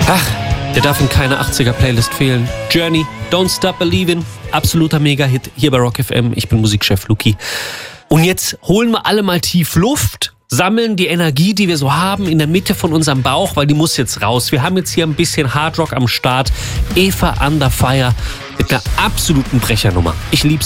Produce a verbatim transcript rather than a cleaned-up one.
Ach, der darf in keiner achtziger-Playlist fehlen. Journey, Don't Stop Believin', absoluter Mega-Hit hier bei Rock F M. Ich bin Musikchef Luki. Und jetzt holen wir alle mal tief Luft, sammeln die Energie, die wir so haben, in der Mitte von unserem Bauch, weil die muss jetzt raus. Wir haben jetzt hier ein bisschen Hardrock am Start. Eva Under Fire mit einer absoluten Brechernummer. Ich lieb's.